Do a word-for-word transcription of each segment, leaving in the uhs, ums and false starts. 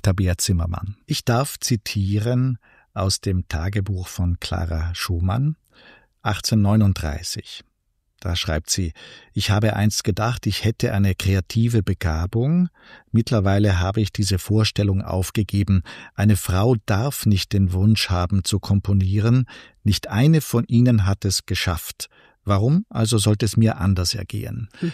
Tabea Zimmermann. Ich darf zitieren aus dem Tagebuch von Clara Schumann, achtzehnhundertneununddreißig. Da schreibt sie: Ich habe einst gedacht, ich hätte eine kreative Begabung. Mittlerweile habe ich diese Vorstellung aufgegeben. Eine Frau darf nicht den Wunsch haben zu komponieren. Nicht eine von ihnen hat es geschafft. Warum also sollte es mir anders ergehen? Hm.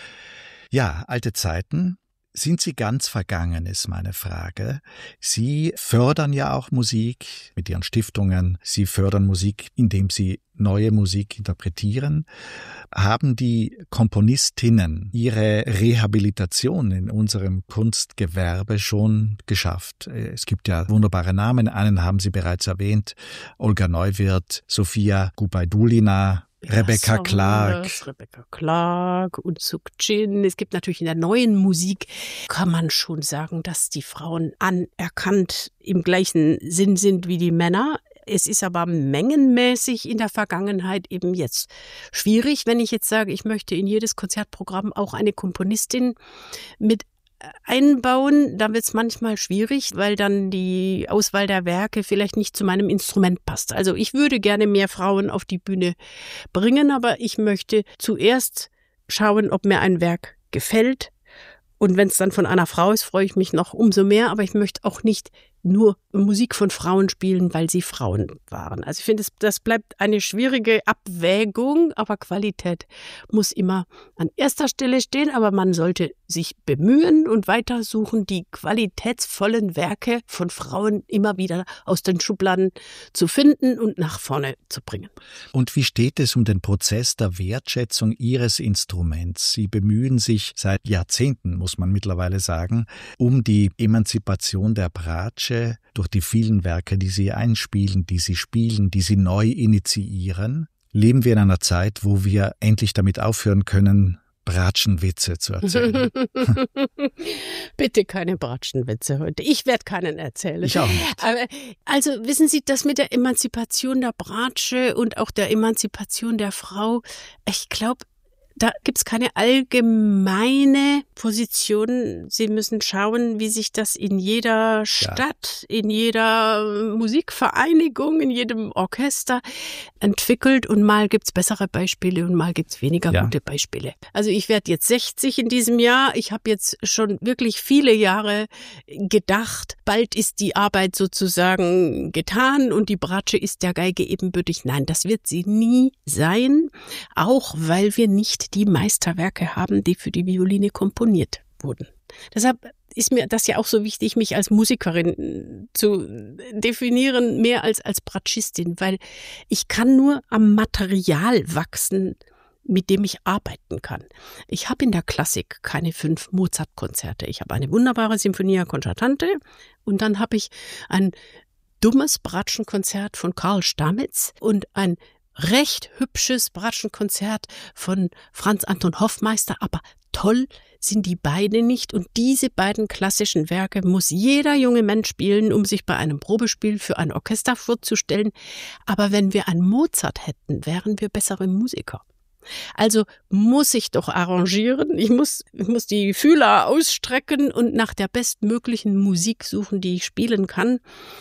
Ja, alte Zeiten. Sind sie ganz vergangen, ist meine Frage. Sie fördern ja auch Musik mit ihren Stiftungen. Sie fördern Musik, indem sie neue Musik interpretieren. Haben die Komponistinnen ihre Rehabilitation in unserem Kunstgewerbe schon geschafft? Es gibt ja wunderbare Namen. Einen haben Sie bereits erwähnt. Olga Neuwirth, Sofia Gubaidulina, Rebecca Clark. Rebecca Clark und Suk-Jin. Es gibt natürlich in der neuen Musik, kann man schon sagen, dass die Frauen anerkannt im gleichen Sinn sind wie die Männer. Es ist aber mengenmäßig in der Vergangenheit eben jetzt schwierig, wenn ich jetzt sage, ich möchte in jedes Konzertprogramm auch eine Komponistin mit einbauen, dann wird es manchmal schwierig, weil dann die Auswahl der Werke vielleicht nicht zu meinem Instrument passt. Also ich würde gerne mehr Frauen auf die Bühne bringen, aber ich möchte zuerst schauen, ob mir ein Werk gefällt. Und wenn es dann von einer Frau ist, freue ich mich noch umso mehr, aber ich möchte auch nicht nur Musik von Frauen spielen, weil sie Frauen waren. Also ich finde, das bleibt eine schwierige Abwägung, aber Qualität muss immer an erster Stelle stehen, aber man sollte sich bemühen und weitersuchen, die qualitätsvollen Werke von Frauen immer wieder aus den Schubladen zu finden und nach vorne zu bringen. Und wie steht es um den Prozess der Wertschätzung Ihres Instruments? Sie bemühen sich seit Jahrzehnten, muss man mittlerweile sagen, um die Emanzipation der Bratsche durch die vielen Werke, die Sie einspielen, die Sie spielen, die Sie neu initiieren. Leben wir in einer Zeit, wo wir endlich damit aufhören können, Bratschenwitze zu erzählen? Bitte keine Bratschenwitze heute. Ich werde keinen erzählen. Ich auch nicht. Aber, also wissen Sie, das mit der Emanzipation der Bratsche und auch der Emanzipation der Frau, ich glaube, da gibt's keine allgemeine Position. Sie müssen schauen, wie sich das in jeder Stadt, ja. in jeder Musikvereinigung, in jedem Orchester entwickelt. Und mal gibt's bessere Beispiele und mal gibt's weniger ja. gute Beispiele. Also ich werde jetzt sechzig in diesem Jahr. Ich habe jetzt schon wirklich viele Jahre gedacht, bald ist die Arbeit sozusagen getan und die Bratsche ist der Geige ebenbürtig. Nein, das wird sie nie sein, auch weil wir nicht die Meisterwerke haben, die für die Violine komponiert wurden. Deshalb ist mir das ja auch so wichtig, mich als Musikerin zu definieren, mehr als als Bratschistin, weil ich kann nur am Material wachsen, mit dem ich arbeiten kann. Ich habe in der Klassik keine fünf Mozart-Konzerte. Ich habe eine wunderbare Sinfonia Concertante und dann habe ich ein dummes Bratschenkonzert von Karl Stamitz und ein recht hübsches Bratschenkonzert von Franz Anton Hoffmeister, aber toll sind die beiden nicht. Und diese beiden klassischen Werke muss jeder junge Mensch spielen, um sich bei einem Probespiel für ein Orchester vorzustellen. Aber wenn wir einen Mozart hätten, wären wir bessere Musiker. Also muss ich doch arrangieren. Ich muss, ich muss die Fühler ausstrecken und nach der bestmöglichen Musik suchen, die ich spielen kann,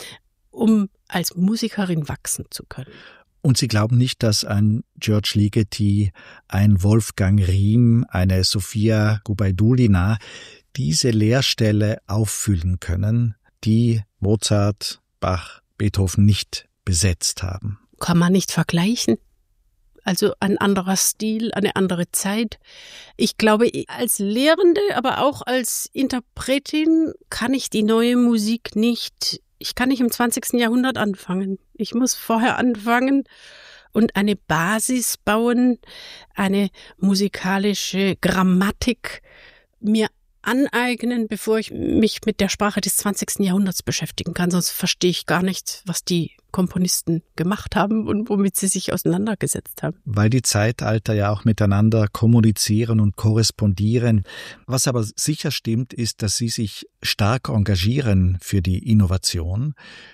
um als Musikerin wachsen zu können. Und Sie glauben nicht, dass ein George Ligeti, ein Wolfgang Riem, eine Sofia Gubaidulina diese Leerstelle auffüllen können, die Mozart, Bach, Beethoven nicht besetzt haben? Kann man nicht vergleichen. Also ein anderer Stil, eine andere Zeit. Ich glaube, als Lehrende, aber auch als Interpretin kann ich die neue Musik nicht Ich kann nicht im zwanzigsten Jahrhundert anfangen. Ich muss vorher anfangen und eine Basis bauen, eine musikalische Grammatik mir aneignen, bevor ich mich mit der Sprache des zwanzigsten Jahrhunderts beschäftigen kann. Sonst verstehe ich gar nicht, was die Komponisten gemacht haben und womit sie sich auseinandergesetzt haben. Weil die Zeitalter ja auch miteinander kommunizieren und korrespondieren. Was aber sicher stimmt, ist, dass Sie sich stark engagieren für die Innovation.